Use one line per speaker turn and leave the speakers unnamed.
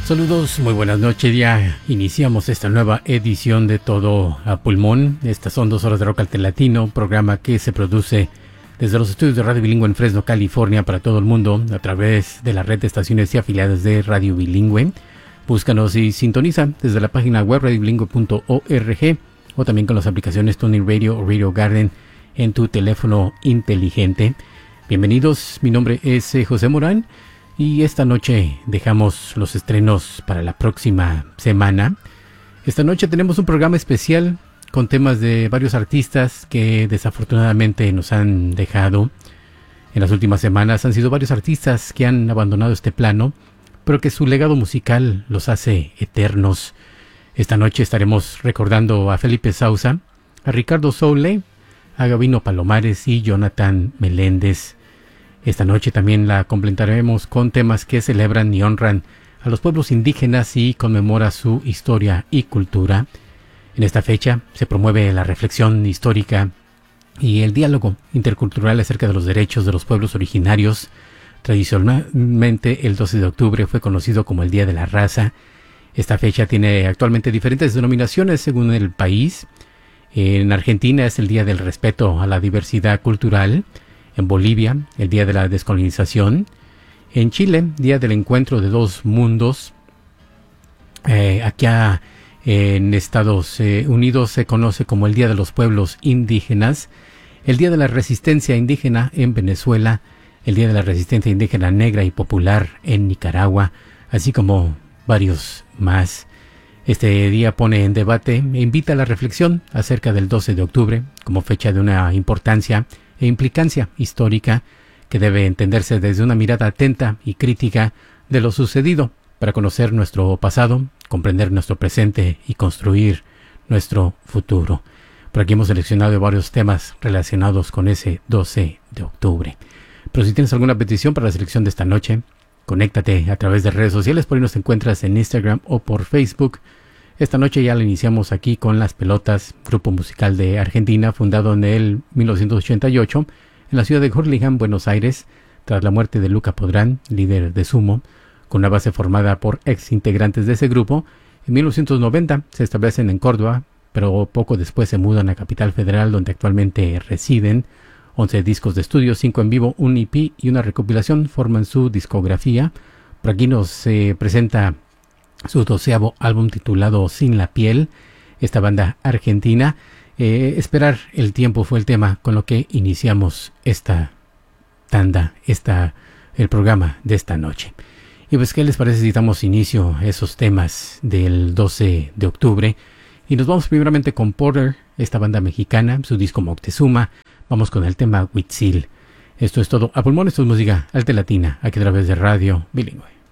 Saludos, muy buenas noches. Ya iniciamos esta nueva edición de Todo a Pulmón. Estas son 2 horas de rock alterlatino, programa que se produce desde los estudios de Radio Bilingüe en Fresno, California, para todo el mundo a través de la red de estaciones y afiliadas de Radio Bilingüe. Búscanos y sintoniza desde la página web radiobilingüe.org o también con las aplicaciones Tuning Radio o Radio Garden en tu teléfono inteligente. Bienvenidos, mi nombre es José Morán. Y esta noche dejamos los estrenos para la próxima semana. Esta noche tenemos un programa especial con temas de varios artistas que desafortunadamente nos han dejado. En las últimas semanas han sido varios artistas que han abandonado este plano, pero que su legado musical los hace eternos. Esta noche estaremos recordando a Felipe Sousa, a Ricardo Soule, a Gabino Palomares y Jonathan Meléndez. Esta noche también la completaremos con temas que celebran y honran a los pueblos indígenas y conmemora su historia y cultura. En esta fecha se promueve la reflexión histórica y el diálogo intercultural acerca de los derechos de los pueblos originarios. Tradicionalmente el 12 de octubre fue conocido como el Día de la Raza. Esta fecha tiene actualmente diferentes denominaciones según el país. En Argentina es el Día del Respeto a la Diversidad Cultural. En Bolivia, el Día de la Descolonización. En Chile, Día del Encuentro de Dos Mundos. Acá en Estados Unidos se conoce como el Día de los Pueblos Indígenas. El Día de la Resistencia Indígena en Venezuela. El Día de la Resistencia Indígena Negra y Popular en Nicaragua. Así como varios más. Este día pone en debate e invita a la reflexión acerca del 12 de octubre como fecha de una importancia e implicancia histórica que debe entenderse desde una mirada atenta y crítica de lo sucedido para conocer nuestro pasado, comprender nuestro presente y construir nuestro futuro. Por aquí hemos seleccionado varios temas relacionados con ese 12 de octubre. Pero si tienes alguna petición para la selección de esta noche, conéctate a través de redes sociales, por ahí nos encuentras en Instagram o por Facebook. Esta noche ya la iniciamos aquí con Las Pelotas, grupo musical de Argentina, fundado en el 1988 en la ciudad de Hurlingham, Buenos Aires, tras la muerte de Luca Podrán, líder de Sumo, con una base formada por ex integrantes de ese grupo. En 1990 se establecen en Córdoba, pero poco después se mudan a Capital Federal, donde actualmente residen. 11 discos de estudio, 5 en vivo, un EP y una recopilación forman su discografía. Por aquí nos presenta su 12º álbum titulado Sin la Piel, esta banda argentina. Esperar el tiempo fue el tema con lo que iniciamos esta tanda, el programa de esta noche. Y pues, ¿qué les parece si damos inicio a esos temas del 12 de octubre? Y nos vamos primeramente con Porter, esta banda mexicana, su disco Moctezuma. Vamos con el tema Huitzil. Esto es todo a pulmón, esto es música alterlatina, aquí a través de Radio Bilingüe.